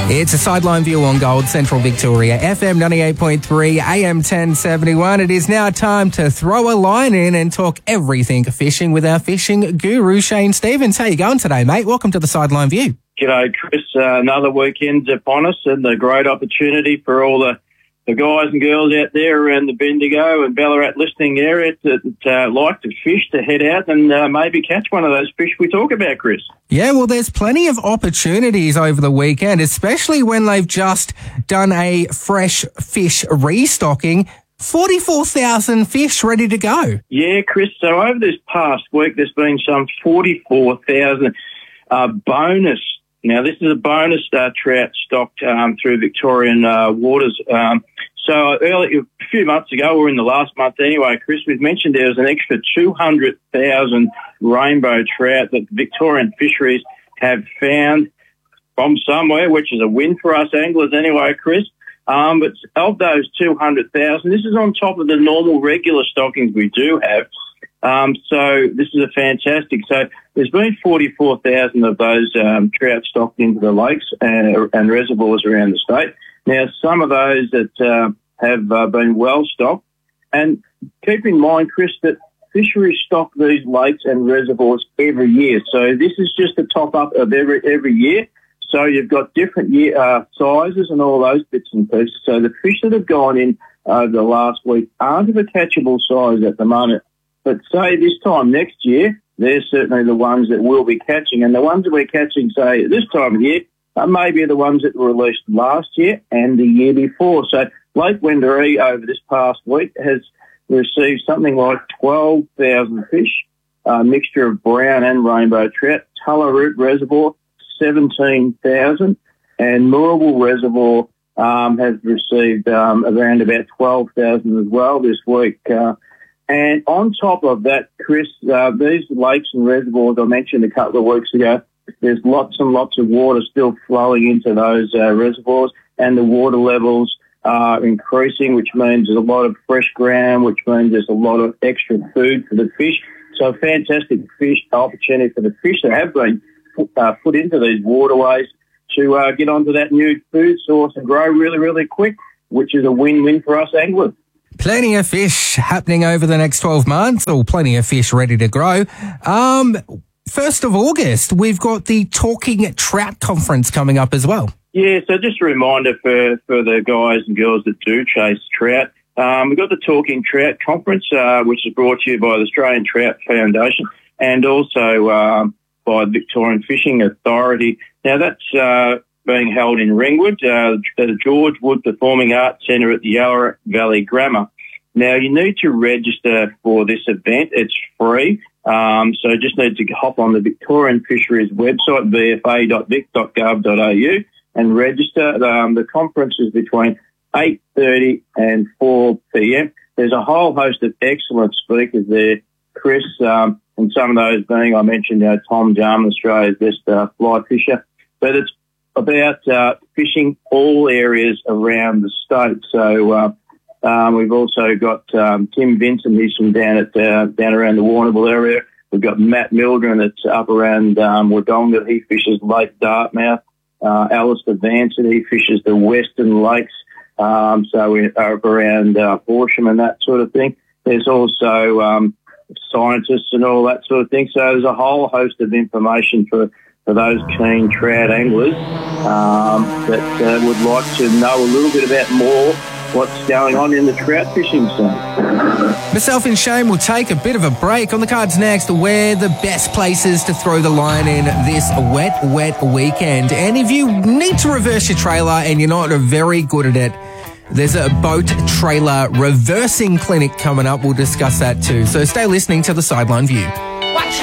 It's a sideline view on Gold Central Victoria, FM 98.3, AM 1071. It is now time to throw a line in and talk everything fishing with our fishing guru, Shane Stevens. How you going today, mate? Welcome to the Sideline View. G'day, Chris. Another weekend's upon us and a great opportunity for all the guys and girls out there around the Bendigo and Ballarat listening area that like to fish, to head out and maybe catch one of those fish we talk about, Chris. Yeah, well, there's plenty of opportunities over the weekend, especially when they've just done a fresh fish restocking. 44,000 fish ready to go. Yeah, Chris. So over this past week, there's been some 44,000 bonus. Now, this is a bonus trout stocked through Victorian waters. So a few months ago, or in the last month anyway, Chris, we've mentioned there was an extra 200,000 rainbow trout that Victorian fisheries have found from somewhere, which is a win for us anglers anyway, Chris. But of those 200,000, this is on top of the normal regular stockings we do have. So this is a fantastic. So there's been 44,000 of those trout stocked into the lakes and reservoirs around the state. Now, some of those that have been well stocked, and keep in mind, Chris, that fisheries stock these lakes and reservoirs every year. So this is just a top up of every year. So you've got different sizes and all those bits and pieces. So the fish that have gone in over the last week aren't of a catchable size at the moment. But say this time next year, they're certainly the ones that we'll be catching. And the ones that we're catching, say, this time of year, maybe the ones that were released last year and the year before. So Lake Wendouree over this past week has received something like 12,000 fish, a mixture of brown and rainbow trout. Tullaroot Reservoir, 17,000. And Moorabool Reservoir has received around about 12,000 as well this week. And on top of that, Chris, these lakes and reservoirs I mentioned a couple of weeks ago, there's lots and lots of water still flowing into those reservoirs, and the water levels are increasing, which means there's a lot of fresh ground, which means there's a lot of extra food for the fish. So fantastic fish opportunity for the fish that have been put into these waterways to get onto that new food source and grow really, really quick, which is a win-win for us anglers. Plenty of fish happening over the next 12 months, or plenty of fish ready to grow. 1st of August, we've got the Talking Trout Conference coming up as well. Yeah, so just a reminder for the guys and girls that do chase trout. We've got the Talking Trout Conference, which is brought to you by the Australian Trout Foundation and also by the Victorian Fishing Authority. Now, that's being held in Ringwood at the George Wood Performing Arts Centre at the Yarra Valley Grammar. Now, you need to register for this event. It's free, so just need to hop on the Victorian Fisheries website, vfa.vic.gov.au, and register. The conference is between 8:30 and 4 p.m. There's a whole host of excellent speakers there, Chris, and some of those being, I mentioned, Tom Jarman, Australia's best fly fisher. But it's about fishing all areas around the state. So we've also got Tim Vincent, he's from down around the Warrnambool area. We've got Matt Mildren that's up around Wodonga. He fishes Lake Dartmouth. Alistair Vansett, he fishes the Western Lakes. So we're up around Horsham and that sort of thing. There's also scientists and all that sort of thing. So there's a whole host of information for those keen trout anglers that would like to know a little bit about more what's going on in the trout fishing scene. Myself and Shane will take a bit of a break. On the cards next, where the best places to throw the line in this wet weekend. And if you need to reverse your trailer and you're not very good at it, there's a boat trailer reversing clinic coming up. We'll discuss that too. So stay listening to the Sideline View.